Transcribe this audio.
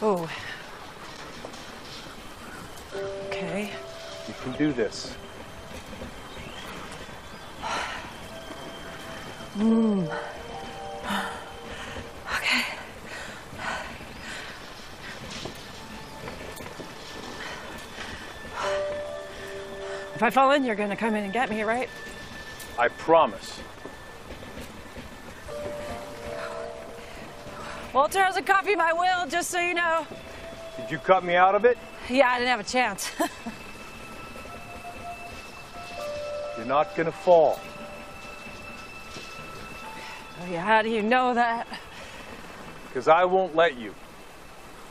Oh. Okay. You can do this. Okay. If I fall in, you're gonna come in and get me, right? I promise. Walter hasn't copied my will, just so you know. Did you cut me out of it? Yeah, I didn't have a chance. You're not gonna fall. Oh, yeah, how do you know that? Because I won't let you.